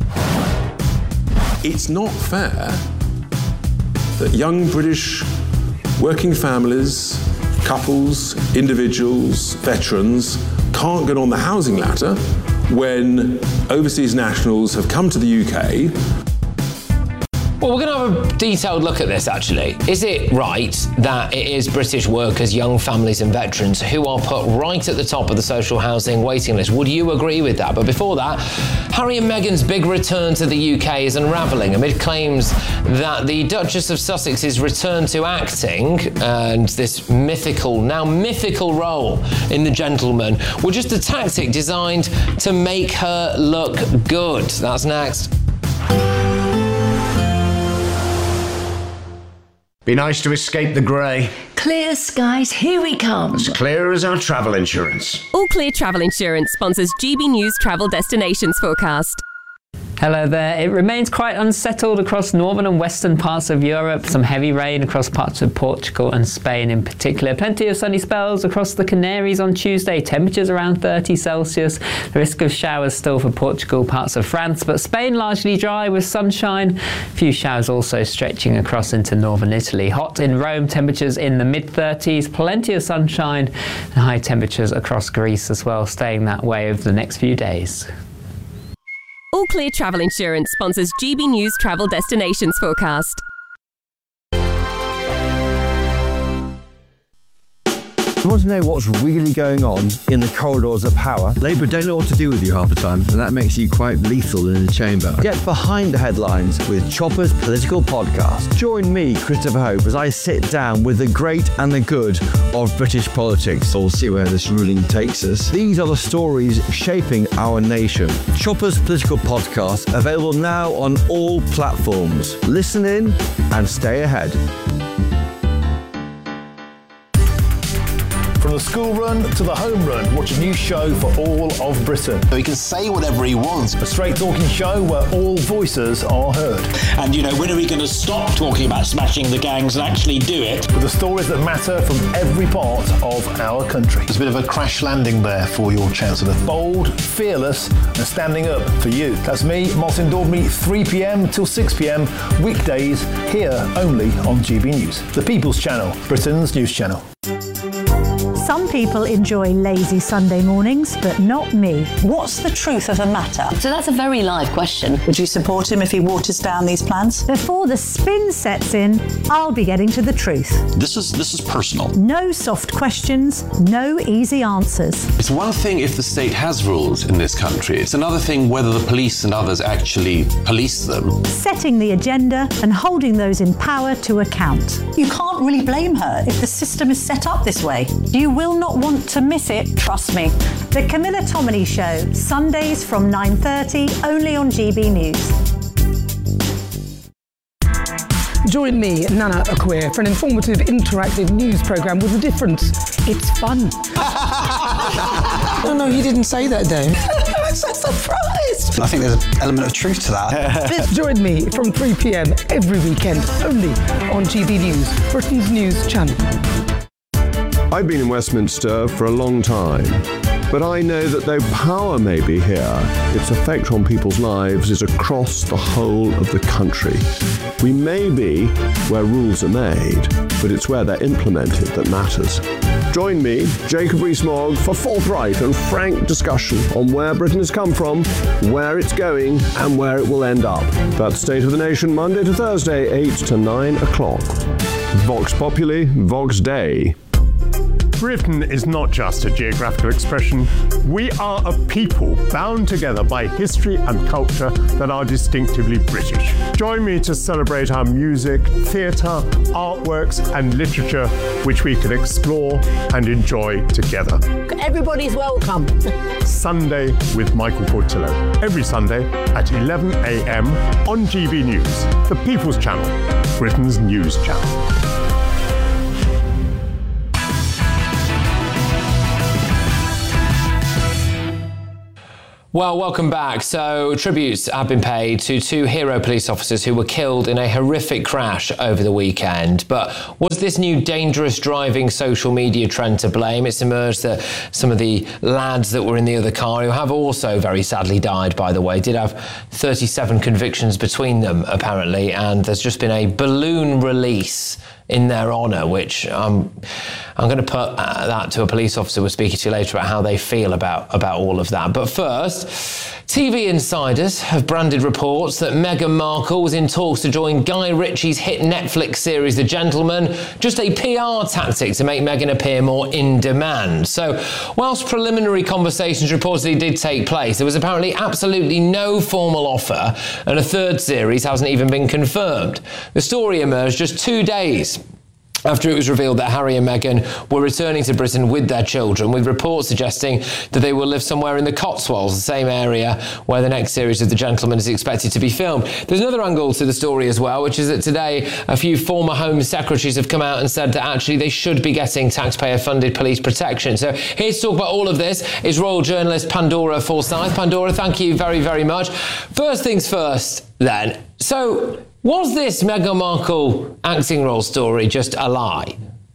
It's not fair that young British working families, couples, individuals, veterans can't get on the housing ladder when overseas nationals have come to the UK. Well, we're going to have a detailed look at this, actually. Is it right that it is British workers, young families and veterans who are put right at the top of the social housing waiting list? Would you agree with that? But before that, Harry and Meghan's big return to the UK is unravelling amid claims that the Duchess of Sussex's return to acting and this mythical role in The Gentleman were just a tactic designed to make her look good. That's next. Be nice to escape the grey. Clear skies, here we come. As clear as our travel insurance. All Clear Travel Insurance sponsors GB News Travel Destinations Forecast. Hello there. It remains quite unsettled across northern and western parts of Europe. Some heavy rain across parts of Portugal and Spain in particular. Plenty of sunny spells across the Canaries on Tuesday. Temperatures around 30 Celsius. The risk of showers still for Portugal, parts of France, but Spain largely dry with sunshine. A few showers also stretching across into northern Italy. Hot in Rome, temperatures in the mid-30s. Plenty of sunshine and high temperatures across Greece as well, staying that way over the next few days. All Clear Travel Insurance sponsors GB News Travel Destinations Forecast. You want to know what's really going on in the corridors of power? Labour don't know what to do with you half the time, and that makes you quite lethal in the chamber. Get behind the headlines with Chopper's Political Podcast. Join me, Christopher Hope, as I sit down with the great and the good of British politics. We'll see where this ruling takes us. These are the stories shaping our nation. Chopper's Political Podcast, available now on all platforms. Listen in and stay ahead. From the school run to the home run, watch a new show for all of Britain. He can say whatever he wants. A straight talking show where all voices are heard. And when are we going to stop talking about smashing the gangs and actually do it? With the stories that matter from every part of our country. There's a bit of a crash landing there for your Chancellor. Bold, fearless and standing up for you. That's me, Martin Daubney, 3 p.m. till 6 p.m. weekdays here only on GB News. The People's Channel, Britain's news channel. Some people enjoy lazy Sunday mornings, but not me. What's the truth of the matter? So that's a very live question. Would you support him if he waters down these plans? Before the spin sets in, I'll be getting to the truth. This is personal. No soft questions, no easy answers. It's one thing if the state has rules in this country. It's another thing whether the police and others actually police them. Setting the agenda and holding those in power to account. You can't really blame her if the system is set up this way. You will not want to miss it, trust me. The Camilla Tominey Show, Sundays from 9:30, only on GB News. Join me, Nana Acquia, for an informative, interactive news programme with a difference. It's fun. No, he didn't say that, though. It's a surprise. I think there's an element of truth to that. Join me from 3 p.m. every weekend, only on GB News, Britain's news channel. I've been in Westminster for a long time, but I know that though power may be here, its effect on people's lives is across the whole of the country. We may be where rules are made, but it's where they're implemented that matters. Join me, Jacob Rees-Mogg, for forthright and frank discussion on where Britain has come from, where it's going, and where it will end up. That's State of the Nation, Monday to Thursday, 8 to 9 o'clock. Vox Populi, Vox Dei. Britain is not just a geographical expression. We are a people bound together by history and culture that are distinctively British. Join me to celebrate our music, theatre, artworks and literature, which we can explore and enjoy together. Everybody's welcome. Sunday with Michael Portillo. Every Sunday at 11 a.m. on GB News, the People's Channel, Britain's news channel. Well, welcome back. So, tributes have been paid to 2 hero police officers who were killed in a horrific crash over the weekend. But was this new dangerous driving social media trend to blame? It's emerged that some of the lads that were in the other car, who have also very sadly died, by the way, did have 37 convictions between them, apparently, and there's just been a balloon release in their honour, which I'm going to put that to a police officer we're speaking to later about how they feel about all of that. But first, TV insiders have branded reports that Meghan Markle was in talks to join Guy Ritchie's hit Netflix series The Gentleman, just a PR tactic to make Meghan appear more in demand. So, whilst preliminary conversations reportedly did take place, there was apparently absolutely no formal offer, and a third series hasn't even been confirmed. The story emerged just 2 days after it was revealed that Harry and Meghan were returning to Britain with their children, with reports suggesting that they will live somewhere in the Cotswolds, the same area where the next series of The Gentleman is expected to be filmed. There's another angle to the story as well, which is that today a few former Home Secretaries have come out and said that actually they should be getting taxpayer-funded police protection. So here to talk about all of this is royal journalist Pandora Forsyth. Pandora, thank you very, very much. First things first, then. So, was this Meghan Markle acting role story just a lie?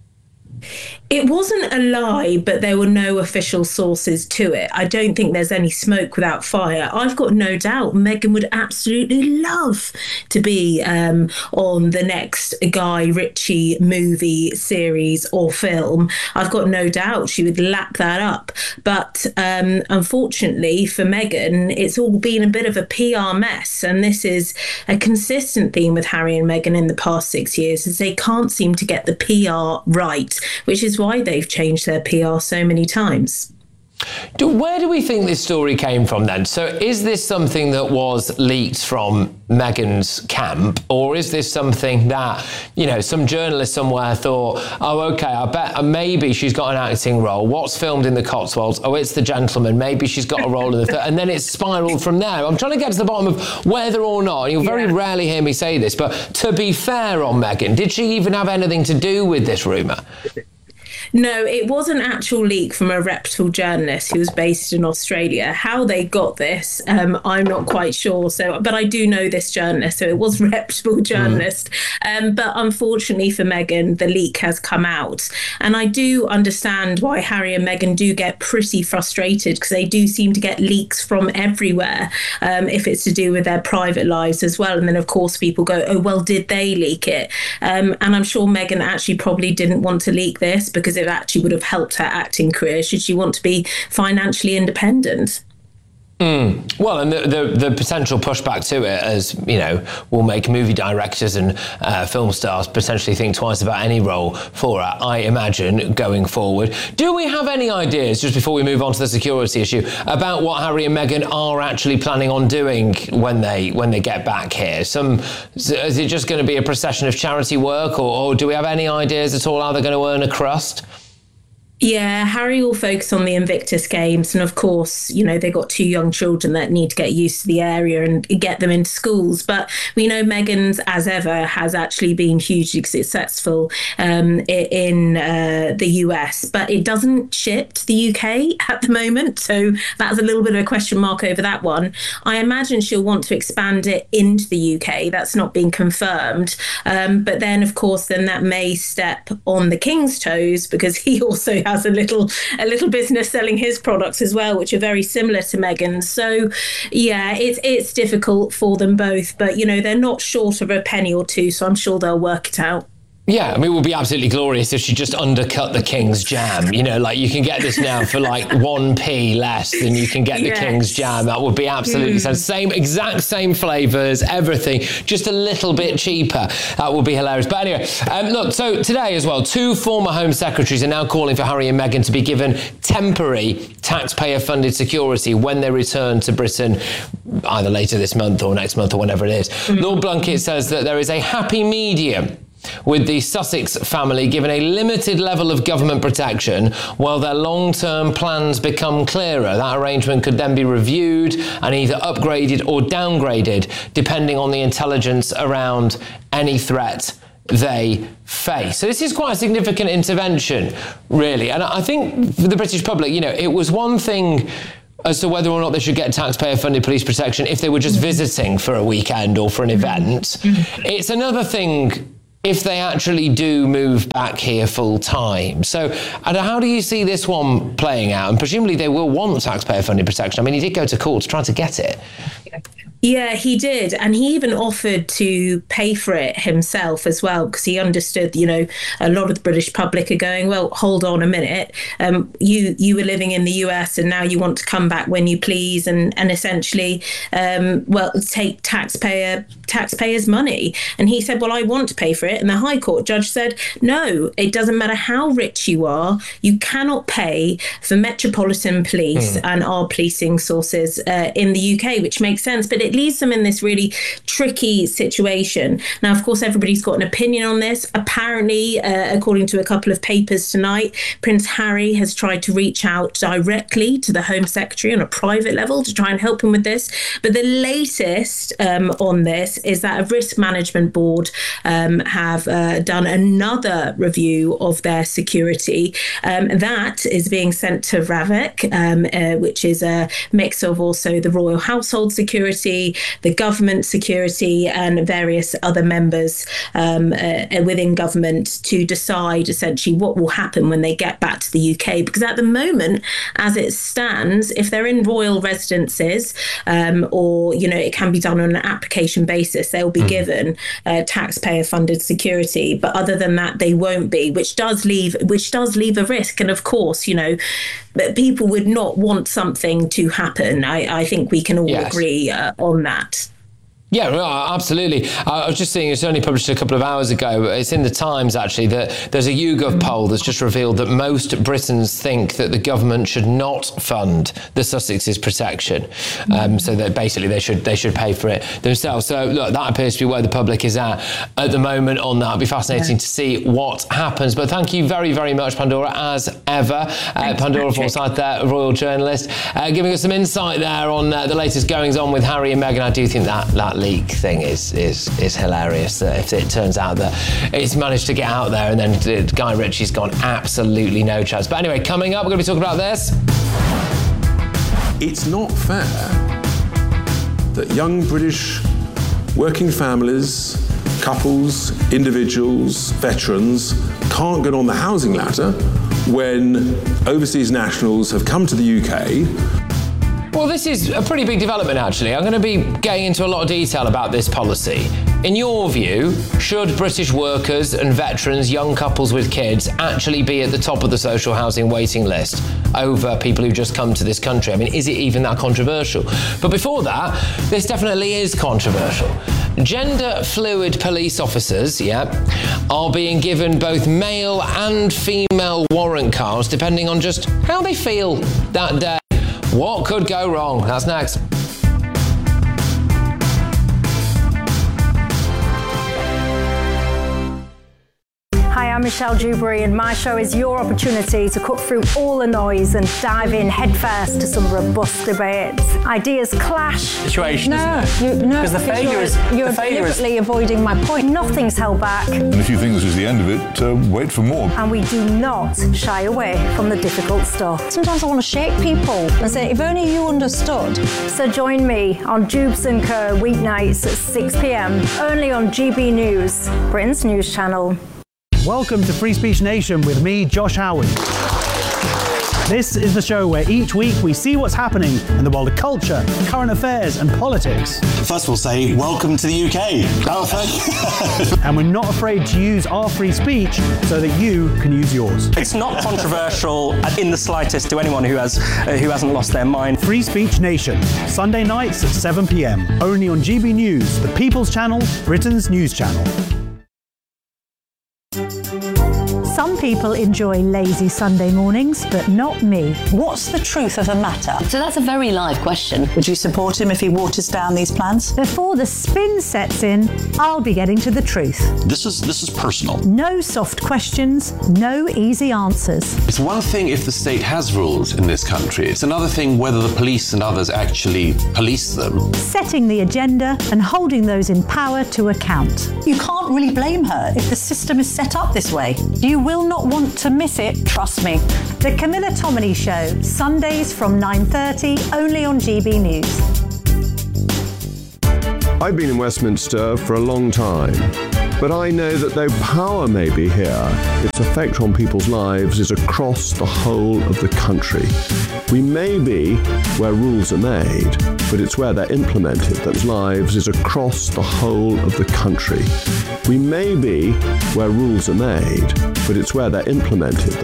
It wasn't a lie, but there were no official sources to it. I don't think there's any smoke without fire. I've got no doubt Meghan would absolutely love to be on the next Guy Ritchie movie, series or film. I've got no doubt she would lap that up. But unfortunately for Meghan, it's all been a bit of a PR mess. And this is a consistent theme with Harry and Meghan in the past 6 years, is they can't seem to get the PR right, which is why they've changed their PR so many times. Where do we think this story came from then? So is this something that was leaked from Meghan's camp, or is this something that, you know, some journalist somewhere thought, oh, okay, I bet maybe she's got an acting role. What's filmed in the Cotswolds? Oh, it's The Gentleman. Maybe she's got a role in the and then it's spiraled from there. I'm trying to get to the bottom of whether or not, you'll very rarely hear me say this, but to be fair on Meghan, did she even have anything to do with this rumour? No, it was an actual leak from a reputable journalist who was based in Australia. How they got this, I'm not quite sure. But I do know this journalist, so it was a reputable journalist. But unfortunately for Meghan, the leak has come out. And I do understand why Harry and Meghan do get pretty frustrated, because they do seem to get leaks from everywhere, if it's to do with their private lives as well. And then, of course, people go, oh, well, did they leak it? And I'm sure Meghan actually probably didn't want to leak this, because it actually would have helped her acting career should she want to be financially independent. Well, and the potential pushback to it, as you know, will make movie directors and film stars potentially think twice about any role for her, I imagine, going forward. Do we have any ideas, just before we move on to the security issue, about what Harry and Meghan are actually planning on doing when they get back here? Is it just going to be a procession of charity work, or do we have any ideas at all how they're going to earn a crust? Yeah, Harry will focus on the Invictus Games. And of course, you know, they've got 2 young children that need to get used to the area and get them into schools. But we know Meghan's, as ever, has actually been hugely successful in the US. But it doesn't ship to the UK at the moment. So that's a little bit of a question mark over that one. I imagine she'll want to expand it into the UK. That's not been confirmed. But then, of course, then that may step on the King's toes, because he also has a little business selling his products as well, which are very similar to Meghan's. So yeah, it's difficult for them both, but you know, they're not short of a penny or two, so I'm sure they'll work it out. Yeah, I mean, it would be absolutely glorious if she just undercut the King's jam. You know, like you can get this now for like 1p less than you can get the King's jam. That would be absolutely exact same flavours, everything, just a little bit cheaper. That would be hilarious. But anyway, look, so today as well, 2 former Home Secretaries are now calling for Harry and Meghan to be given temporary taxpayer-funded security when they return to Britain, either later this month or next month or whenever it is. Lord Blunkett says that there is a happy medium with the Sussex family given a limited level of government protection while their long-term plans become clearer. That arrangement could then be reviewed and either upgraded or downgraded depending on the intelligence around any threat they face. So this is quite a significant intervention, really. And I think for the British public, you know, it was one thing as to whether or not they should get taxpayer-funded police protection if they were just visiting for a weekend or for an event. It's another thing if they actually do move back here full time. So how do you see this one playing out? And presumably they will want taxpayer-funded protection. I mean, he did go to court to try to get it. Yeah, he did. And he even offered to pay for it himself as well, because he understood, you know, a lot of the British public are going, well, hold on a minute. You were living in the US and now you want to come back when you please and essentially, take taxpayers' money. And he said, well, I want to pay for it. And the High Court judge said, no, it doesn't matter how rich you are. You cannot pay for Metropolitan Police and our policing sources in the UK, which makes sense. But it leaves them in this really tricky situation. Now, of course, everybody's got an opinion on this. Apparently, according to a couple of papers tonight, Prince Harry has tried to reach out directly to the Home Secretary on a private level to try and help him with this. But the latest on this is that a risk management board have done another review of their security. That is being sent to RAVEC, which is a mix of also the royal household security, the government security and various other members within government to decide essentially what will happen when they get back to the UK. Because at the moment, as it stands, if they're in royal residences or, you know, it can be done on an application basis, they'll be given taxpayer funded security. But other than that, they won't be, which does leave a risk. And of course, you know, people would not want something to happen. I think we can all agree on that. Yeah, absolutely. I was just seeing, it's only published a couple of hours ago, it's in the Times actually, that there's a YouGov poll that's just revealed that most Britons think that the government should not fund the Sussex's protection. So that basically they should pay for it themselves. So look, that appears to be where the public is at the moment on that. It'll be fascinating to see what happens. But thank you very, very much, Pandora, as ever. Pandora Forsyth there, a royal journalist, giving us some insight there on the latest goings on with Harry and Meghan. I do think that leak thing is hilarious. If it turns out that it's managed to get out there and then Guy Ritchie's gone absolutely no chance. But anyway, coming up, we're going to be talking about this. It's not fair that young British working families, couples, individuals, veterans can't get on the housing ladder when overseas nationals have come to the UK. Well, this is a pretty big development, actually. I'm going to be getting into a lot of detail about this policy. In your view, should British workers and veterans, young couples with kids, actually be at the top of the social housing waiting list over people who just come to this country? I mean, is it even that controversial? But before that, this definitely is controversial. Gender fluid police officers, are being given both male and female warrant cards depending on just how they feel that day. What could go wrong? That's next. Hi Hi, I'm Michelle Dewberry, and my show is your opportunity to cut through all the noise and dive in headfirst to some robust debates. Ideas clash. Situation, Because the failure is you're deliberately avoiding my point. Nothing's held back, And if you think this is the end of it, wait for more. and we do not shy away from the difficult stuff. Sometimes I want to shake people and say, if only you understood. So join me on Jubes and Co weeknights at 6 p.m. only on GB News, Britain's news channel. Welcome to Free Speech Nation with me, Josh Howard. This is the show where each week we see what's happening in the world of culture, current affairs and politics. First we'll say, welcome to the UK. Oh, thank you. And we're not afraid to use our free speech so that you can use yours. It's not controversial in the slightest to anyone who hasn't lost their mind. Free Speech Nation, Sunday nights at 7 p.m. only on GB News, the People's Channel, Britain's news channel. Some people enjoy lazy Sunday mornings, but not me. What's the truth of the matter? So that's a very live question. Would you support him if he waters down these plans? Before the spin sets in, I'll be getting to the truth. This is personal. No soft questions, no easy answers. It's one thing if the state has rules in this country. It's another thing whether the police and others actually police them. Setting the agenda and holding those in power to account. You can't really blame her if the system is set up this way. You will not want to miss it, trust me. The Camilla Tominey Show, Sundays from 9:30, only on GB News. I've been in Westminster for a long time, but I know that though power may be here, its effect on people's lives is across the whole of the country. We may be where rules are made, but it's where they're implemented that lives is across the whole of the country. We may be where rules are made, but it's where they're implemented